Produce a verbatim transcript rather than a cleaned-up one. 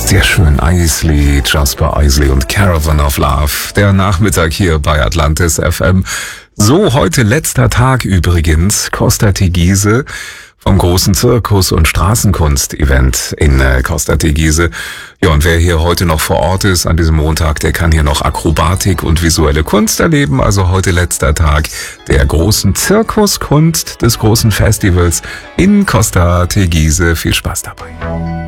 Sehr schön, Isley, Jasper Isley und Caravan of Love. Der Nachmittag hier bei Atlantis F M. So, heute letzter Tag übrigens, Costa Teguise vom großen Zirkus- und Straßenkunst-Event in äh, Costa Teguise. Ja, und wer hier heute noch vor Ort ist an diesem Montag, der kann hier noch Akrobatik und visuelle Kunst erleben. Also heute letzter Tag der großen Zirkuskunst des großen Festivals in Costa Teguise. Viel Spaß dabei.